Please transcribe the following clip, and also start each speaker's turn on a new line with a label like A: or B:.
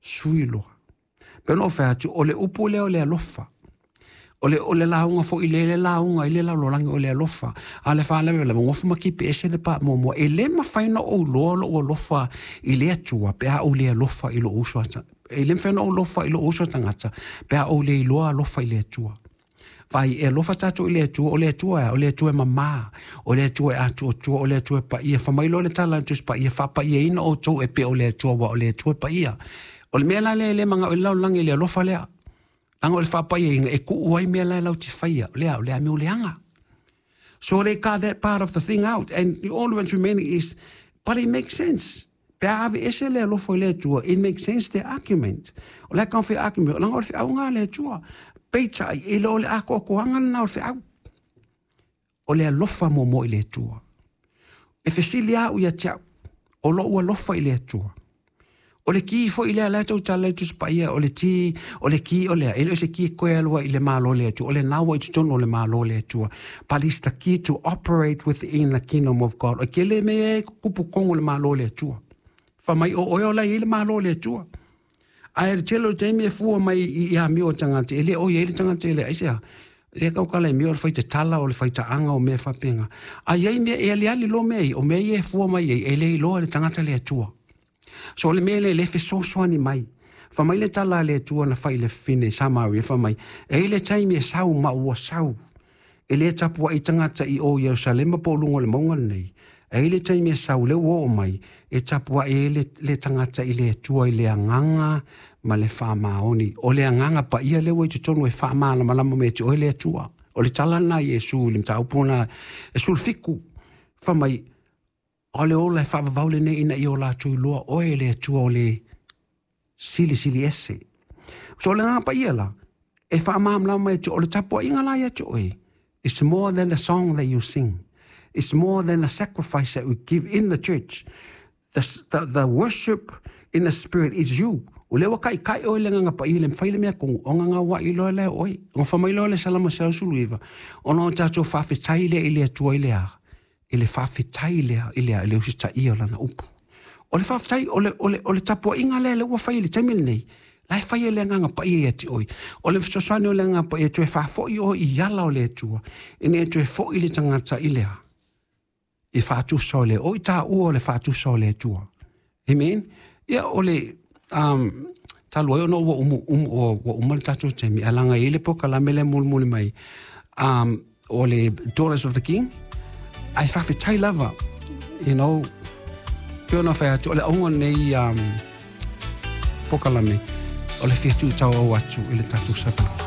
A: suilo. Pero no fea tu ole upu le ole alofa. Ole launga fo ile launga ile la lolangi ole alofa. Ale fa le le mo fuma ki pe ese de pa mo ele ma faina o lo o lofa ile tua pe a ole alofa ilo uso ata. Ele fena o lofa ilo uso tangata pe a ole lo alofa ile tua. Vai e lofa tatu ile tua mama ole tua atu ole tua pa ia fa mai lo le tala tus pa ia fa pa ia ina o to e pe ole tua pa ia. Ole mela le manga o laulangi le lofa le. Anga le fa pa ia e ku uai mela lau ti faia le me uleanga. So they cut that part of the thing out and the only one remaining is but it makes sense. Pe ave ese le lofa le tua it makes sense the argument. Ole kan fi argument langa o fi aunga le tua. Peita i lo le ako koanga na o fe au. O le alofa mo i le tua. E fesilia u ia tia. O lo ua lofa i le tua. O le ki fo i le ala tau tala tu spaia. O le ti, o le ki o le. Ele o se ki koe alua i le malo le tua. O le nawa i tutono le malo le tua. Palista ki to operate within the kingdom of God. O ke le me kupu kongo le malo le tua. Famai o oiola i le malo le tua. Ai telo temi e fu mai I a mi o tangate ele o ele tangate ele aisia e ka kala mi o faita tala o le faita anga o me fa penga ai ai me ele ali lo me o me e fu mai ele lo le tangata le tua so le me le fe so so ani mai fa mai le tala le tua na fa ile fine samari fa mai ele tai me sau ma o sau ele tapu ai tangata I o Jerusalem po lungo le monga nei ele tai me sau le o mai e tapu ai le tangata ile tua ile anganga ma le wha maoni. O le anganga pa ia lewa I tutonu e wha maana malama me te o le atua. O le talana I Jesu, lim ta upona e sulfiku. Wha mai, o le ola e wha vaule ne ina I o la tui loa o e le atua o le sili ese. So le nganga pa ia la, e wha maamlama e te o le tapua inga la ia te oe. It's more than a song that you sing. It's more than a sacrifice that we give in the church. The worship in the spirit is you. O lewa kai o le nganga pa ile mfaile mea kong o nganga wa ilo le oi o famailo le salama sa suluiva o no tato fa fitaile ile tua ile a ile fa fitaile ile o sita ia lana upu o le fa fitai o le tapo inga le wa faile tamil nei lai faile nganga pa ia ti oi o le sosani o le nganga pa ia tu fa fo o I yala o le tua ine tu fo ile tangata ile a I fa tu so le o ta o le fa tu so le tua amen ia o le talo yo no wo umal tacho temi alanga ile po kala mele mulmul mai o le Daughters of the King I fa tai lava you know pio no fa to le ongo nei po kala me o le fitu tau atu ile tacho 7